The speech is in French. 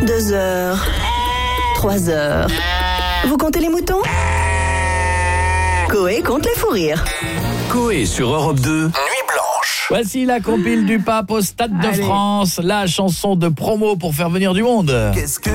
2 heures, 3 heures. Vous comptez les moutons? Coé compte les fous rires. Coé sur Europe 2, Nuit Blanche. Voici la compile du pape au Stade de France, la chanson de promo pour faire venir du monde. Qu'est-ce que